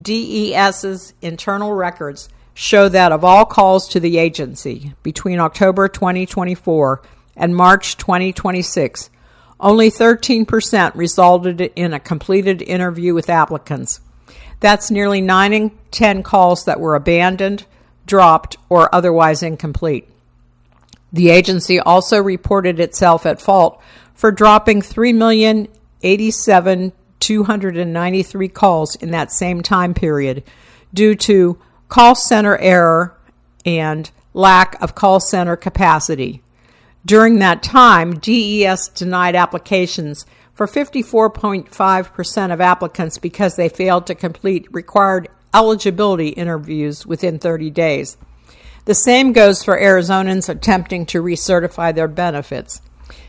DES's internal records show that of all calls to the agency between October 2024 and March 2026, only 13% resulted in a completed interview with applicants. That's nearly 9 in 10 calls that were abandoned, dropped, or otherwise incomplete. The agency also reported itself at fault for dropping 3,087,293 calls in that same time period due to call center error and lack of call center capacity. During that time, DES denied applications for 54.5% of applicants because they failed to complete required eligibility interviews within 30 days. The same goes for Arizonans attempting to recertify their benefits.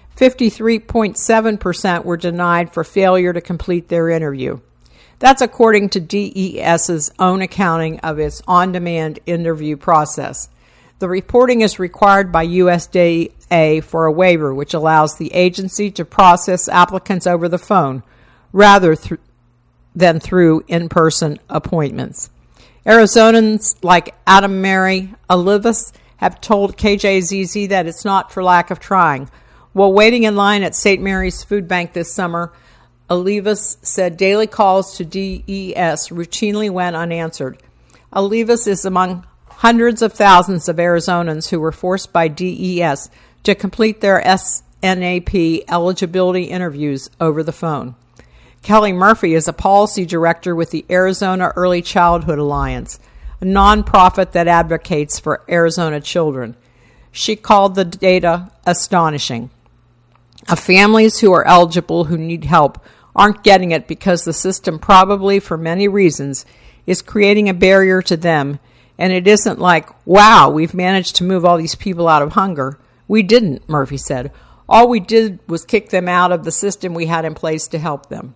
53.7% were denied for failure to complete their interview. That's according to DES's own accounting of its on-demand interview process. The reporting is required by USDA for a waiver, which allows the agency to process applicants over the phone rather than through in-person appointments. Arizonans like Adam Mary Olivas have told KJZZ that it's not for lack of trying. While waiting in line at St. Mary's Food Bank this summer, Olivas said daily calls to DES routinely went unanswered. Olivas is among hundreds of thousands of Arizonans who were forced by DES to complete their SNAP eligibility interviews over the phone. Kelly Murphy is a policy director with the Arizona Early Childhood Alliance, a nonprofit that advocates for Arizona children. She called the data astonishing. Families who are eligible who need help aren't getting it because the system, probably for many reasons, is creating a barrier to them, and it isn't like, wow, we've managed to move all these people out of hunger. We didn't, Murphy said. All we did was kick them out of the system we had in place to help them.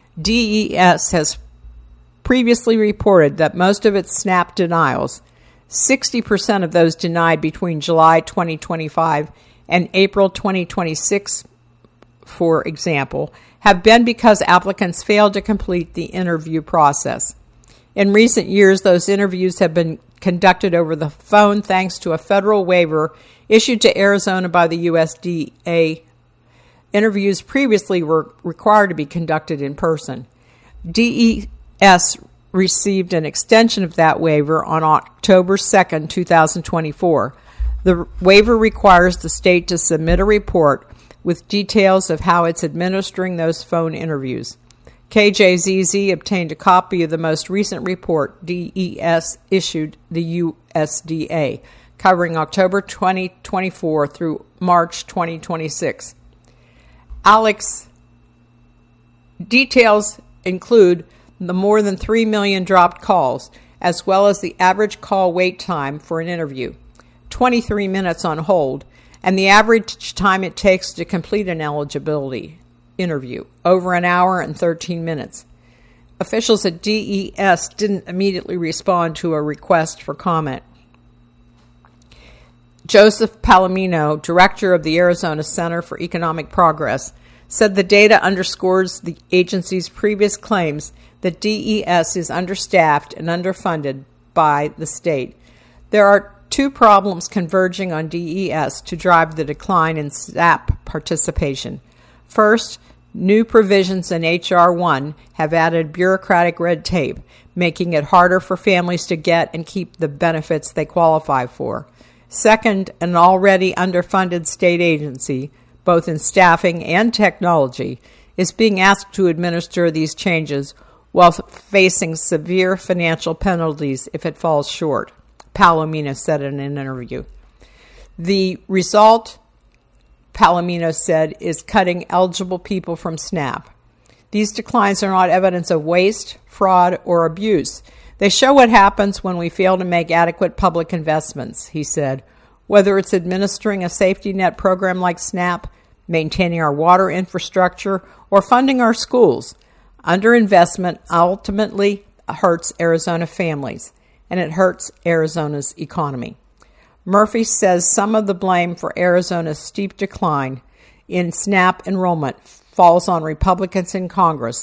DES has previously reported that most of its SNAP denials, 60% of those denied between July 2025 and April 2026, for example, have been because applicants failed to complete the interview process. In recent years, those interviews have been conducted over the phone thanks to a federal waiver issued to Arizona by the USDA. Interviews previously were required to be conducted in person. DES received an extension of that waiver on October 2, 2024. The waiver requires the state to submit a report with details of how it's administering those phone interviews. KJZZ obtained a copy of the most recent report DES issued the USDA, covering October 2024 through March 2026. Alex, details include the more than 3 million dropped calls, as well as the average call wait time for an interview, 23 minutes on hold, and the average time it takes to complete an eligibility interview, over an hour and 13 minutes. Officials at DES didn't immediately respond to a request for comment. Joseph Palomino, director of the Arizona Center for Economic Progress, said the data underscores the agency's previous claims that DES is understaffed and underfunded by the state. There are two problems converging on DES to drive the decline in SNAP participation. First, new provisions in H.R. 1 have added bureaucratic red tape, making it harder for families to get and keep the benefits they qualify for. Second, an already underfunded state agency, both in staffing and technology, is being asked to administer these changes while facing severe financial penalties if it falls short, Palomino said in an interview. The result, Palomino said, is cutting eligible people from SNAP. These declines are not evidence of waste, fraud, or abuse. They show what happens when we fail to make adequate public investments, he said, whether it's administering a safety net program like SNAP, maintaining our water infrastructure, or funding our schools. Underinvestment ultimately hurts Arizona families, and it hurts Arizona's economy. Murphy says some of the blame for Arizona's steep decline in SNAP enrollment falls on Republicans in Congress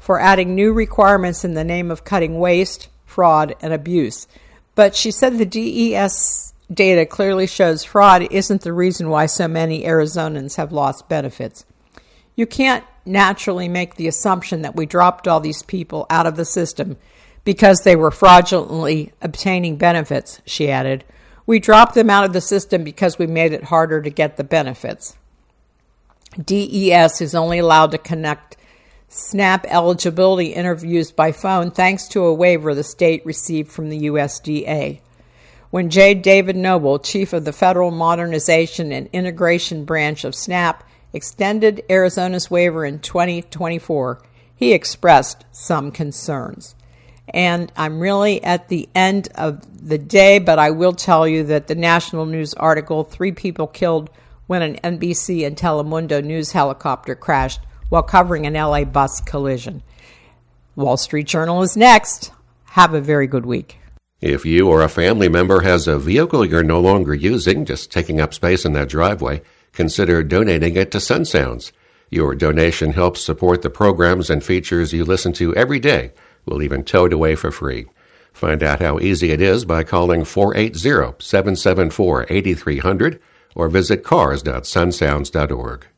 for adding new requirements in the name of cutting waste, fraud, and abuse. But she said the DES data clearly shows fraud isn't the reason why so many Arizonans have lost benefits. You can't naturally make the assumption that we dropped all these people out of the system because they were fraudulently obtaining benefits, she added. We dropped them out of the system because we made it harder to get the benefits. DES is only allowed to conduct SNAP eligibility interviews by phone thanks to a waiver the state received from the USDA. When J. David Noble, chief of the Federal Modernization and Integration Branch of SNAP, extended Arizona's waiver in 2024, he expressed some concerns. And I'm really at the end of the day, but I will tell you that the national news article, 3 people killed when an NBC and Telemundo news helicopter crashed while covering an LA bus collision. Wall Street Journal is next. Have a very good week. If you or a family member has a vehicle you're no longer using, just taking up space in that driveway, consider donating it to Sun Sounds. Your donation helps support the programs and features you listen to every day. We'll even tow it away for free. Find out how easy it is by calling 480-774-8300 or visit cars.sunsounds.org.